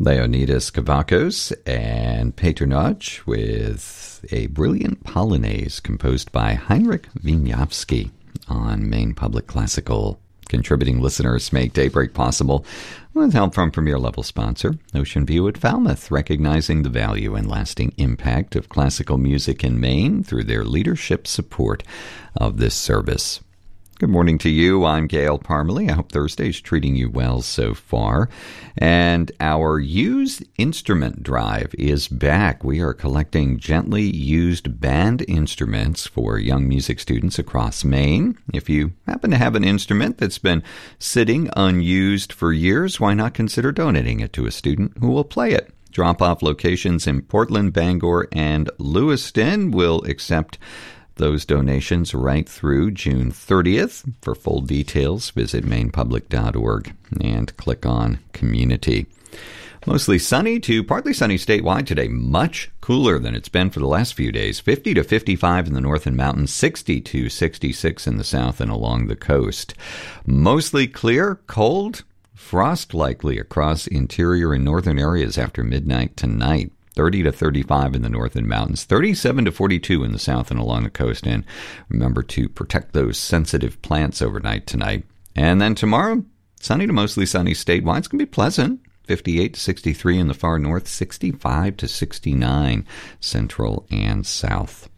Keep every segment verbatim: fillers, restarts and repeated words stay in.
Leonidas Kavakos and Patronage with a brilliant Polonaise composed by Heinrich Wieniawski on Maine Public Classical. Contributing listeners make Daybreak possible with help from premier level sponsor Ocean View at Falmouth, recognizing the value and lasting impact of classical music in Maine through their leadership support of this service. Good morning to you. I'm Gail Parmalee. I hope Thursday's treating you well so far. And our used instrument drive is back. We are collecting gently used band instruments for young music students across Maine. If you happen to have an instrument that's been sitting unused for years, why not consider donating it to a student who will play it? Drop-off locations in Portland, Bangor, and Lewiston will accept those donations right through June thirtieth. For full details, visit maine public dot org and click on Community. Mostly sunny to partly sunny statewide today. Much cooler than it's been for the last few days. fifty to fifty-five in the north and mountains, sixty to sixty-six in the south and along the coast. Mostly clear, cold, frost likely across interior and northern areas after midnight tonight. thirty to thirty-five in the north and mountains, thirty-seven to forty-two in the south and along the coast. And remember to protect those sensitive plants overnight tonight. And then tomorrow, sunny to mostly sunny statewide. It's going to be pleasant. fifty-eight to sixty-three in the far north, sixty-five to sixty-nine central and south.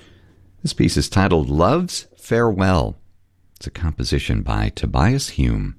This piece is titled Love's Farewell. It's a composition by Tobias Hume.